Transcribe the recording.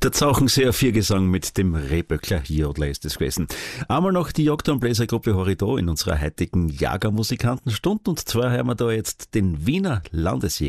Der Zauchenseer Viergesang mit dem Rehböckler Jodler ist es gewesen. Einmal noch die Jagd- und Bläsergruppe Horridor in unserer heutigen Jagermusikantenstunde und zwar hören wir da jetzt den Wiener Landesjäger